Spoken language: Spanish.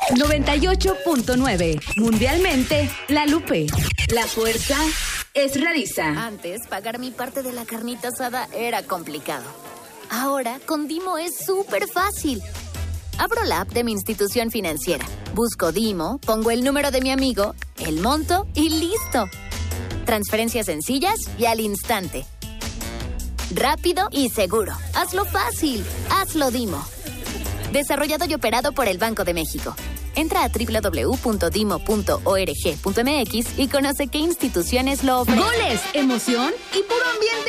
98.9. Mundialmente, La Lupe. La fuerza es Rarisa. Antes, pagar mi parte de la carnita asada era complicado. Ahora, con Dimo es súper fácil. Abro la app de mi institución financiera, busco Dimo, pongo el número de mi amigo, el monto y listo. Transferencias sencillas y al instante. Rápido y seguro. Hazlo fácil. Hazlo Dimo. Desarrollado y operado por el Banco de México. Entra a www.dimo.org.mx y conoce qué instituciones lo ofrecen. Goles, emoción y puro ambiente